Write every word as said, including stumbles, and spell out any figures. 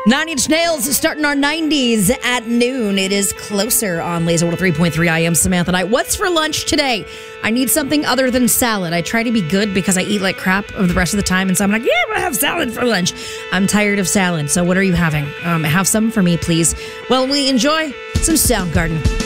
Nine Inch Nails is starting our nineties at noon. It is Closer on Laser one oh three point three. I am Samantha Knight. What's for lunch today? I need something other than salad. I try to be good because I eat like crap of the rest of the time. And so I'm like, yeah, I'm going to have salad for lunch. I'm tired of salad. So what are you having? Um, have some for me, please. Well, we enjoy some Soundgarden.